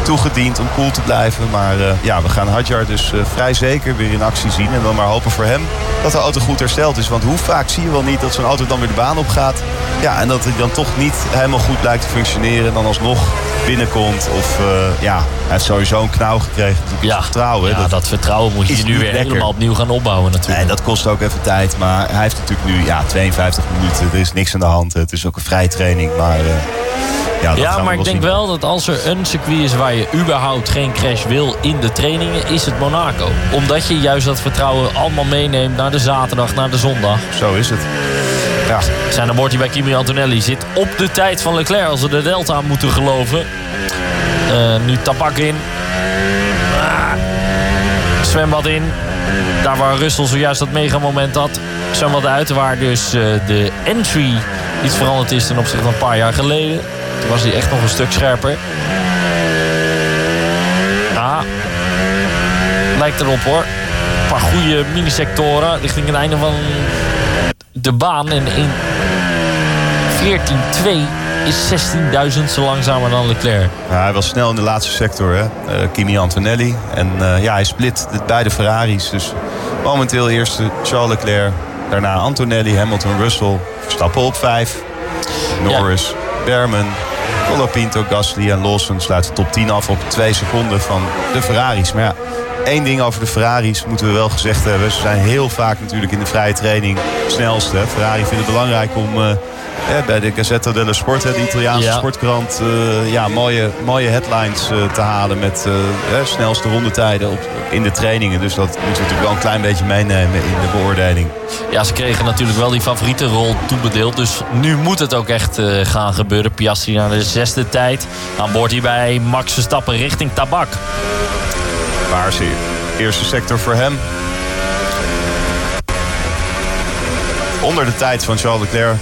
toegediend om cool te blijven. Maar we gaan Hadjar dus vrij zeker weer in actie zien. En dan maar hopen voor hem dat de auto goed hersteld is. Want hoe vaak zie je wel niet dat zo'n auto dan weer de baan op gaat. Ja, en dat hij dan toch niet helemaal goed blijkt te functioneren. En dan alsnog binnenkomt. Of hij heeft sowieso een knauw gekregen. Ja, vertrouwen. Ja, dat vertrouwen moet je nu weer helemaal opnieuw gaan opbouwen natuurlijk. Nee, dat kost ook even tijd. Maar hij heeft natuurlijk nu 52 minuten. Er is niks aan de hand. Het is ook een vrije training. Maar maar ik denk wel dat als er een circuit is waar je überhaupt geen crash wil in de trainingen, is het Monaco. Omdat je juist dat vertrouwen allemaal meeneemt naar de zaterdag, naar de zondag. Zo is het. Ja. Zijn dan wordt hij bij Kimi Antonelli. Zit op de tijd van Leclerc als we de Delta moeten geloven. Nu Tabak in. Zwembad in. Daar waar Russell zojuist dat megamoment had. Zwembad uit, waar dus de entry iets veranderd is ten opzichte van een paar jaar geleden. Toen was hij echt nog een stuk scherper. Lijkt erop hoor. Een paar goede minisectoren richting het einde van de baan. En in 14.2 is 16.000 langzamer dan Leclerc. Ja, hij was snel in de laatste sector, hè? Kimi Antonelli. En hij split de beide Ferraris. Dus momenteel eerst Charles Leclerc. Daarna Antonelli, Hamilton, Russell. Verstappen op 5. Norris, Berman, Colapinto, Gasly en Lawson sluiten top 10 af op 2 seconden van de Ferraris. Maar ja, één ding over de Ferraris moeten we wel gezegd hebben. Ze zijn heel vaak natuurlijk in de vrije training snelste. Ferrari vindt het belangrijk om bij de Gazzetta dello Sport, de Italiaanse sportkrant, mooie headlines te halen met snelste rondetijden in de trainingen. Dus dat moeten we natuurlijk wel een klein beetje meenemen in de beoordeling. Ja, ze kregen natuurlijk wel die favoriete rol toebedeeld. Dus nu moet het ook echt gaan gebeuren. Piastri naar de 6e tijd. Aan boord hier bij Max Verstappen richting Tabak. Waar is de eerste sector voor hem? Onder de tijd van Charles Leclerc.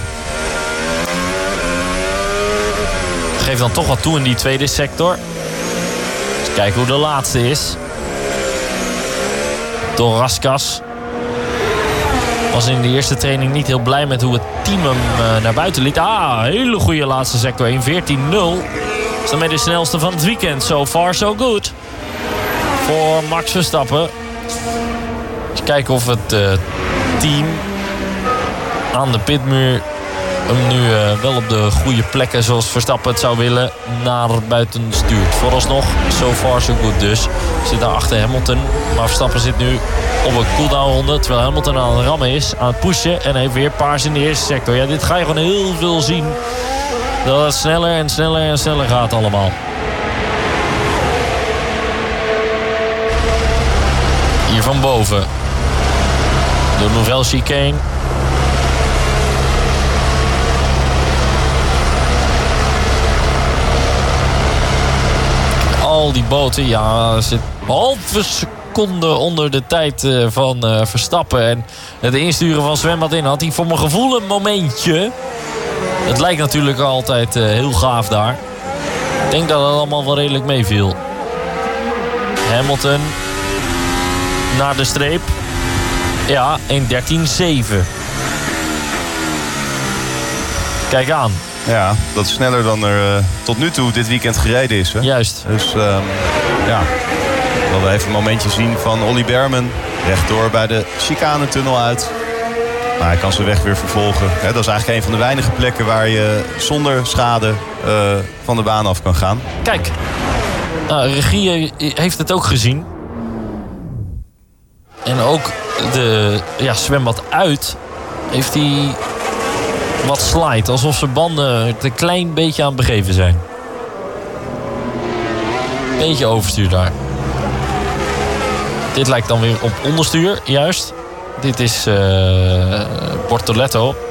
Geeft dan toch wat toe in die tweede sector. Eens kijken hoe de laatste is. Doraskas was in de eerste training niet heel blij met hoe het team hem naar buiten liet. Hele goede laatste sector. 1.14.0. Is dan met de snelste van het weekend. So far so good. Voor Max Verstappen. Eens kijken of het team aan de pitmuur hem nu wel op de goede plekken zoals Verstappen het zou willen naar buiten stuurt. Vooralsnog so far so good dus. Zit daar achter Hamilton. Maar Verstappen zit nu op een cooldown ronde. Terwijl Hamilton aan het rammen is. Aan het pushen. En heeft weer paars in de eerste sector. Ja, dit ga je gewoon heel veel zien. Dat het sneller en sneller en sneller gaat allemaal. Hier van boven. De Nouvelle Chicane. Al die boten, ja, zit halve seconde onder de tijd van Verstappen. En het insturen van Zwembad in had hij voor mijn gevoel een momentje. Het lijkt natuurlijk altijd heel gaaf daar. Ik denk dat het allemaal wel redelijk meeviel. Hamilton naar de streep. Ja, 1.13.7. Kijk aan. Ja, dat is sneller dan er tot nu toe dit weekend gereden is. Hè? Juist. Dus willen we even een momentje zien van Ollie Berman. Rechtdoor bij de chicanetunnel uit. Maar hij kan zijn weg weer vervolgen. Dat is eigenlijk een van de weinige plekken waar je zonder schade van de baan af kan gaan. Kijk, regie heeft het ook gezien. En ook de zwembad uit heeft hij wat slide. Alsof zijn banden het een klein beetje aan het begeven zijn. Beetje overstuur daar. Dit lijkt dan weer op onderstuur, juist. Dit is Bortoletto.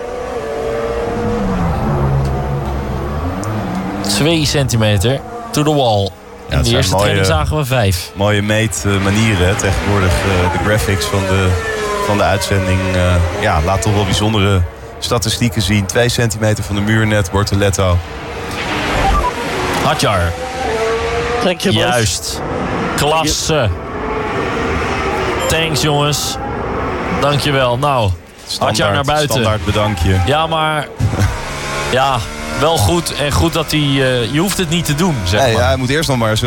2 centimeter to the wall. In de eerste training zagen we 5. Mooie meetmanieren tegenwoordig. De graphics van de uitzending laat toch wel bijzondere statistieken zien. 2 centimeter van de muur net, Bortoletto. Hadjar. Thank you, juist. Klasse. Thanks, jongens. Dankjewel. Nou, Hadjar naar buiten. Standaard bedankje. Ja, maar ja, wel goed. En goed dat hij... je hoeft het niet te doen, zeg maar. Hij moet eerst nog maar